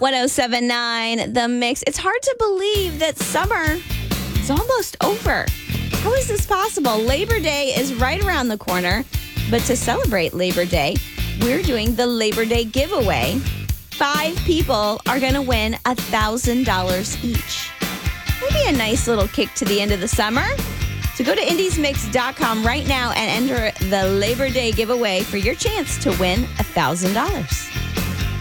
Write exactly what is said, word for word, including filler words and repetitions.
ten seventy-nine, The Mix. It's hard to believe that summer is almost over. How is this possible? Labor Day is right around the corner. But to celebrate Labor Day, we're doing the Labor Day giveaway. Five people are going to win one thousand dollars each. Maybe a nice little kick to the end of the summer. So go to indies mix dot com right now and enter the Labor Day giveaway for your chance to win one thousand dollars.